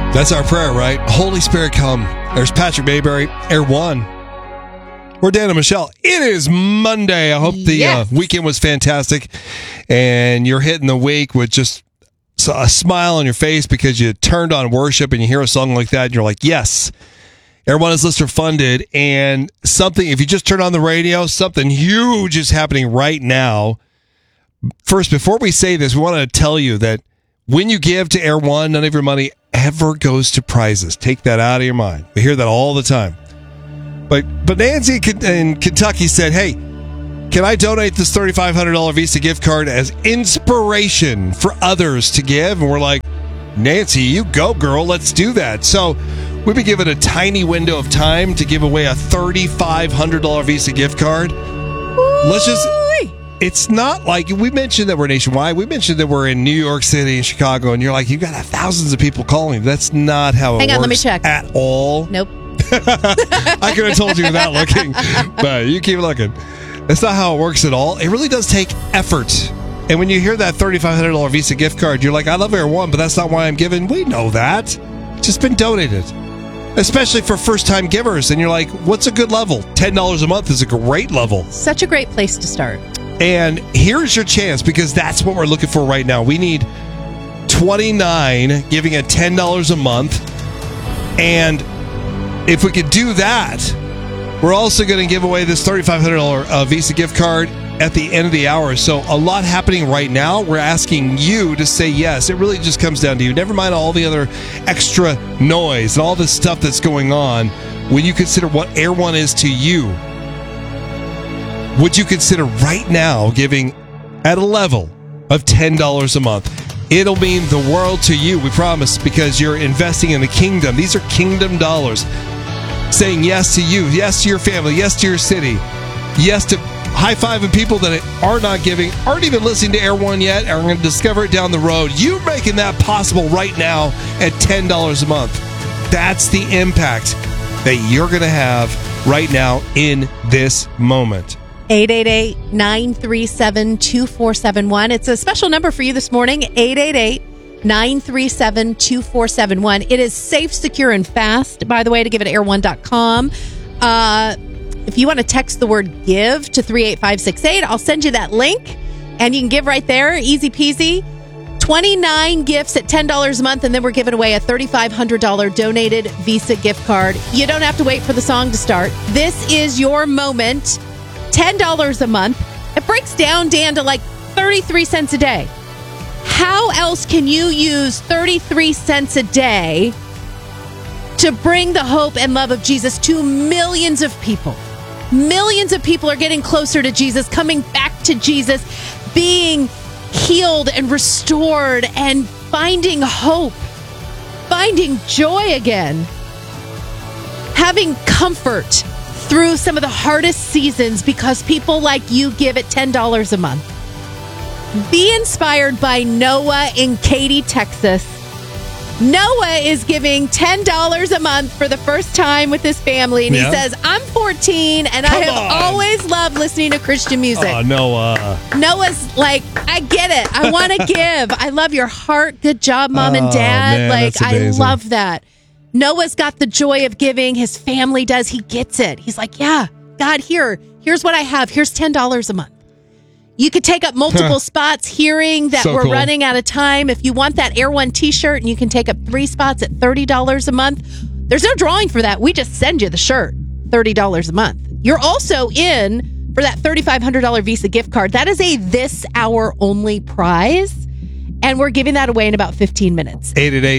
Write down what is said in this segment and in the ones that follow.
That's our prayer, right? Holy Spirit, come. There's Patrick Mayberry, Air One. We're Dan and Michelle. It is Monday. I hope the weekend was fantastic and you're hitting the week with just a smile on your face because you turned on worship and you hear a song like that and you're like, yes, Air One is listener funded. And something, if you just turn on the radio, something huge is happening right now. First, before we say this, we want to tell you that when you give to Air One, none of your money ever goes to prizes. Take that out of your mind. We hear that all the time. But Nancy in Kentucky said, hey, can I donate this $3,500 Visa gift card as inspiration for others to give? And we're like, Nancy, you go, girl. Let's do that. So we've been given a tiny window of time to give away a $3,500 Visa gift card. Let's just... It's not like we mentioned that we're nationwide. We mentioned that we're in New York City and Chicago, and you're like, you've got thousands of people calling. That's not how it works. Hang on, let me check. At all. Nope. I could have told you without looking, but you keep looking. That's not how it works at all. It really does take effort. And when you hear that $3,500 Visa gift card, you're like, I love Air One, but that's not why I'm giving. We know that. It's just been donated. Especially for first-time givers. And you're like, what's a good level? $10 a month is a great level. Such a great place to start. And here's your chance, because that's what we're looking for right now. We need 29 giving at $10 a month. And if we could do that, we're also going to give away this $3,500 Visa gift card at the end of the hour. So a lot happening right now. We're asking you to say yes. It really just comes down to you. Never mind all the other extra noise and all this stuff that's going on. When you consider what Air One is to you, would you consider right now giving at a level of $10 a month? It'll mean the world to you, we promise, because you're investing in the kingdom. These are kingdom dollars. Saying yes to you, yes to your family, yes to your city, yes to high-fiving people that are not giving, aren't even listening to Air One yet, are going to discover it down the road. You're making that possible right now at $10 a month. That's the impact that you're going to have right now in this moment. 888-937-2471. It's a special number for you this morning, 888-937-2471. It is safe, secure, and fast, by the way, to give it at air1.com. If you want to text the word give to 38568, I'll send you that link, and you can give right there. Easy peasy. 29 gifts at $10 a month, and then we're giving away a $3,500 donated Visa gift card. You don't have to wait for the song to start. This is your moment. $10 a month. It breaks down, Dan, to like 33 cents a day. How else can you use 33 cents a day to bring the hope and love of Jesus to millions of people? Millions of people are getting closer to Jesus, coming back to Jesus, being healed and restored and finding hope, finding joy again, having comfort through some of the hardest seasons because people like you give it $10 a month. Be inspired by Noah in Katy, Texas. Noah is giving $10 a month for the first time with his family, and he says, I'm 14, and I have always loved listening to Christian music. Oh, Noah. Noah's like, I get it. I want to give. I love your heart. Good job, Mom and Dad. Man, like, I love that. Noah's got the joy of giving. His family does. He gets it. He's like, yeah, God, here's what I have. Here's $10 a month. You could take up multiple spots, hearing that we're running out of time. If you want that Air One t-shirt, and you can take up 3 spots at $30 a month. There's no drawing for that. We just send you the shirt, $30 a month. You're also in for that $3,500 Visa gift card. That is a this hour only prize. And we're giving that away in about 15 minutes.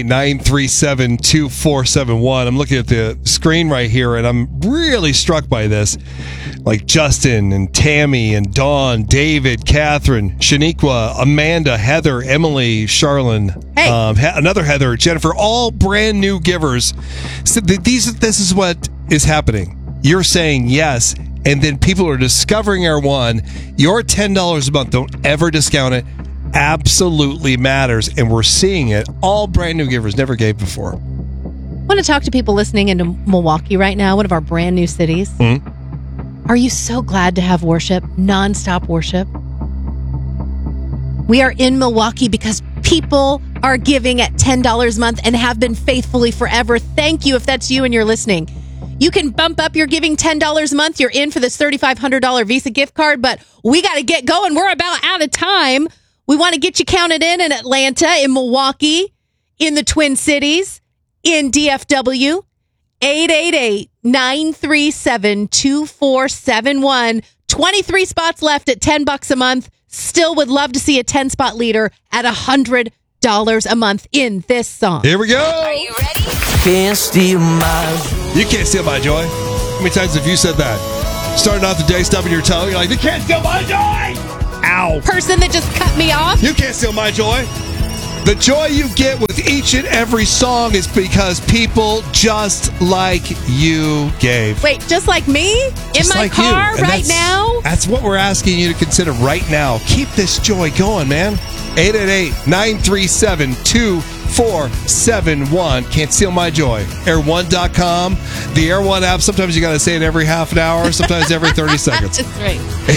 888-937-2471. I'm looking at the screen right here, and I'm really struck by this. Like Justin and Tammy and Dawn, David, Catherine, Shaniqua, Amanda, Heather, Emily, Charlene, another Heather, Jennifer, all brand new givers. So this is what is happening. You're saying yes, and then people are discovering Air One. Your $10 a month, don't ever discount it. Absolutely matters, and we're seeing it. All brand new givers, never gave before. I want to talk to people listening into Milwaukee right now, one of our brand new cities. Mm-hmm. Are you so glad to have worship, nonstop worship? We are in Milwaukee because people are giving at $10 a month and have been faithfully forever. Thank you if that's you and you're listening. You can bump up your giving $10 a month. You're in for this $3,500 Visa gift card, but we got to get going. We're about out of time. We want to get you counted in Atlanta, in Milwaukee, in the Twin Cities, in DFW. 888-937-2471. 23 spots left at $10 a month. Still would love to see a 10-spot leader at $100 a month in this song. Here we go. Are you ready? Can't steal my You can't steal my joy. How many times have you said that? Starting off the day, stubbing your toe, you're like, you can't steal my joy! Ow. Person that just cut me off. You can't steal my joy. The joy you get with each and every song is because people just like you gave. Wait, just like me? In my like you. car And right now? That's what we're asking you to consider right now. Keep this joy going, man. 888-937-2471. Can't steal my joy. Air1.com. The Air One app. Sometimes you got to say it every half an hour. Sometimes every 30 seconds. That's right.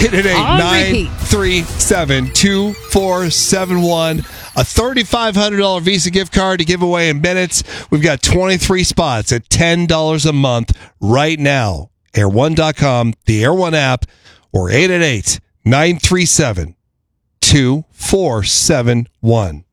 888-937-2471. A $3,500 Visa gift card to give away in minutes. We've got 23 spots at $10 a month right now. Air1.com, the Air One app, or 888-937-2471.